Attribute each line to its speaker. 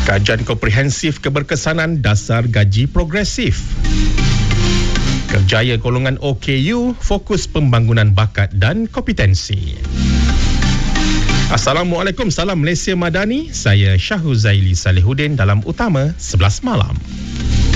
Speaker 1: Kajian komprehensif keberkesanan dasar gaji progresif. Kerjaya golongan OKU fokus pembangunan bakat dan kompetensi. Assalamualaikum, salam Malaysia Madani. Saya Syahuz Zaili Salihuddin dalam Utama 11 Malam.